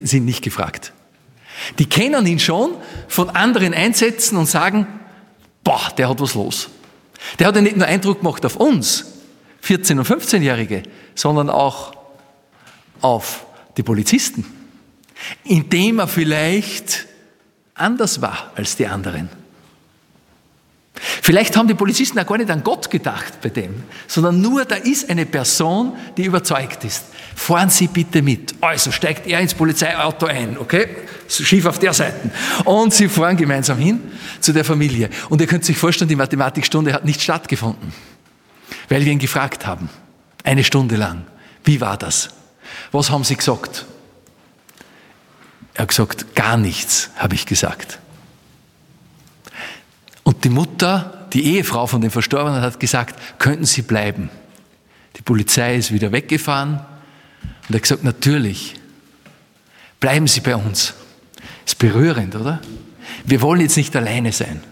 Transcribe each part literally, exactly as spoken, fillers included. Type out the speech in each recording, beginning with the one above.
sind nicht gefragt. Die kennen ihn schon von anderen Einsätzen und sagen, boah, der hat was los. Der hat ja nicht nur Eindruck gemacht auf uns, vierzehn- und fünfzehnjährige, sondern auch auf die Polizisten, indem er vielleicht anders war als die anderen. Vielleicht haben die Polizisten auch gar nicht an Gott gedacht bei dem, sondern nur, da ist eine Person, die überzeugt ist. Fahren Sie bitte mit. Also steigt er ins Polizeiauto ein, okay? Schief auf der Seite. Und sie fahren gemeinsam hin zu der Familie. Und ihr könnt sich vorstellen, die Mathematikstunde hat nicht stattgefunden, weil wir ihn gefragt haben. Eine Stunde lang. Wie war das? Was haben Sie gesagt? Er hat gesagt, gar nichts, habe ich gesagt. Und die Mutter, die Ehefrau von dem Verstorbenen, hat gesagt, könnten Sie bleiben? Die Polizei ist wieder weggefahren und er hat gesagt, natürlich, bleiben Sie bei uns. Ist berührend, oder? Wir wollen jetzt nicht alleine sein.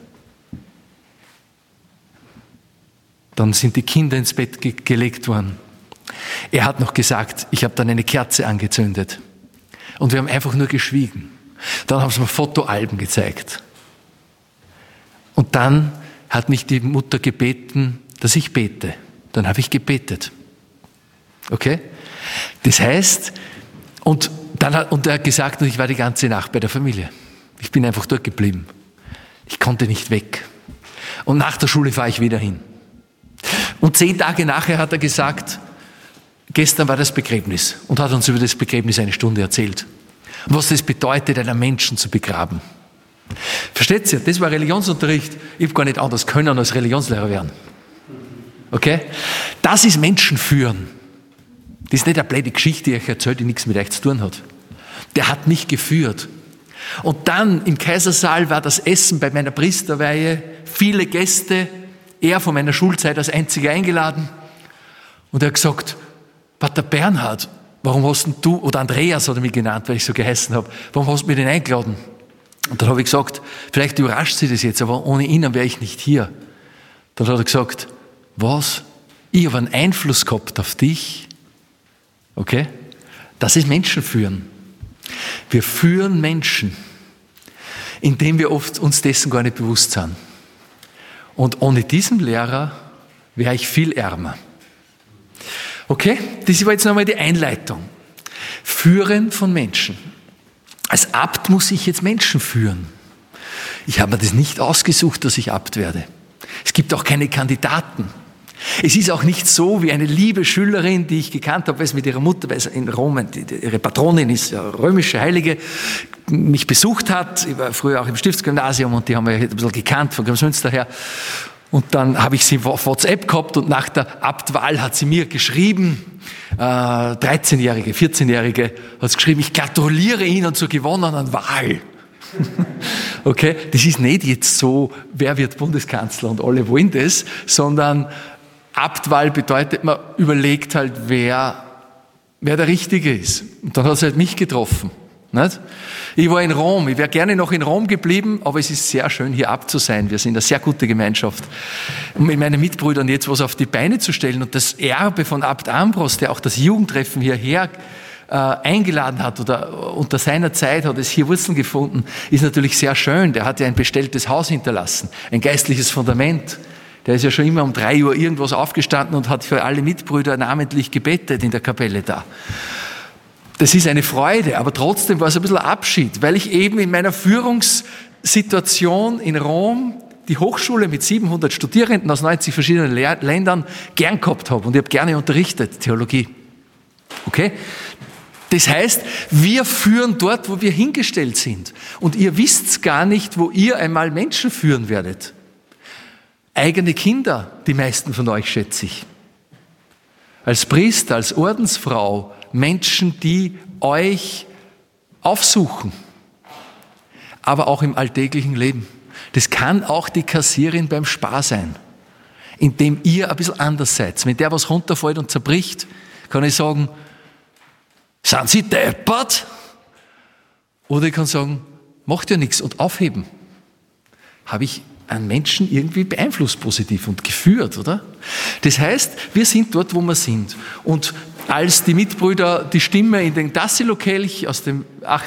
Dann sind die Kinder ins Bett ge- gelegt worden. Er hat noch gesagt, ich habe dann eine Kerze angezündet. Und wir haben einfach nur geschwiegen. Dann haben sie mir Fotoalben gezeigt. Und dann hat mich die Mutter gebeten, dass ich bete. Dann habe ich gebetet. Okay? Das heißt, und dann hat, und er hat gesagt, und ich war die ganze Nacht bei der Familie. Ich bin einfach dort geblieben. Ich konnte nicht weg. Und nach der Schule fahre ich wieder hin. Und zehn Tage nachher hat er gesagt, gestern war das Begräbnis und hat uns über das Begräbnis eine Stunde erzählt. Und was das bedeutet, einen Menschen zu begraben. Versteht ihr? Das war Religionsunterricht. Ich habe gar nicht anders können als Religionslehrer werden. Okay? Das ist Menschen führen. Das ist nicht eine blöde Geschichte, die ich erzähle, die nichts mit euch zu tun hat. Der hat mich geführt. Und dann im Kaisersaal war das Essen bei meiner Priesterweihe, viele Gäste, er von meiner Schulzeit als einziger eingeladen. Und er hat gesagt, Pater Bernhard, warum hast denn du, oder Andreas hat er mich genannt, weil ich so geheißen habe, warum hast du mich denn eingeladen? Und dann habe ich gesagt, vielleicht überrascht Sie das jetzt, aber ohne Ihnen wäre ich nicht hier. Dann hat er gesagt, was? Ich habe einen Einfluss gehabt auf dich. Okay? Das ist Menschen führen. Wir führen Menschen, indem wir oft uns dessen gar nicht bewusst sind. Und ohne diesen Lehrer wäre ich viel ärmer. Okay? Das war jetzt nochmal die Einleitung. Führen von Menschen. Als Abt muss ich jetzt Menschen führen. Ich habe mir das nicht ausgesucht, dass ich Abt werde. Es gibt auch keine Kandidaten. Es ist auch nicht so, wie eine liebe Schülerin, die ich gekannt habe, weil es mit ihrer Mutter, weil sie in Rom, die, die, ihre Patronin ist, ja, römische Heilige, mich besucht hat. Ich war früher auch im Stiftsgymnasium und die haben mich ein bisschen gekannt von Grimsmünster her. Und dann habe ich sie auf WhatsApp gehabt und nach der Abtwahl hat sie mir geschrieben, äh, dreizehnjährige, vierzehnjährige, hat sie geschrieben, ich gratuliere Ihnen zur gewonnenen Wahl. Okay, das ist nicht jetzt so, wer wird Bundeskanzler und alle wollen das, sondern Abtwahl bedeutet, man überlegt halt, wer, wer der Richtige ist. Und dann hat sie halt mich getroffen. Nicht? Ich war in Rom, ich wäre gerne noch in Rom geblieben, aber es ist sehr schön, hier Abt zu sein. Wir sind eine sehr gute Gemeinschaft. Um mit meinen Mitbrüdern jetzt was auf die Beine zu stellen und das Erbe von Abt Ambros, der auch das Jugendtreffen hierher äh, eingeladen hat oder unter seiner Zeit hat es hier Wurzeln gefunden, ist natürlich sehr schön. Der hat ja ein bestelltes Haus hinterlassen, ein geistliches Fundament. Der ist ja schon immer um drei Uhr irgendwas aufgestanden und hat für alle Mitbrüder namentlich gebetet in der Kapelle da. Das ist eine Freude, aber trotzdem war es ein bisschen ein Abschied, weil ich eben in meiner Führungssituation in Rom die Hochschule mit siebenhundert Studierenden aus neunzig verschiedenen Lehr- Ländern gern gehabt habe und ich habe gerne unterrichtet, Theologie. Okay? Das heißt, wir führen dort, wo wir hingestellt sind. Und ihr wisst gar nicht, wo ihr einmal Menschen führen werdet. Eigene Kinder, die meisten von euch, schätze ich. Als Priester, als Ordensfrau, Menschen, die euch aufsuchen, aber auch im alltäglichen Leben. Das kann auch die Kassierin beim Spar sein, indem ihr ein bisschen anders seid. Wenn der was runterfällt und zerbricht, kann ich sagen, sind Sie deppert? Oder ich kann sagen, macht ja nichts und aufheben. Habe ich einen Menschen irgendwie beeinflusst positiv und geführt, oder? Das heißt, wir sind dort, wo wir sind. Und als die Mitbrüder die Stimme in den Tassilo-Kelch aus dem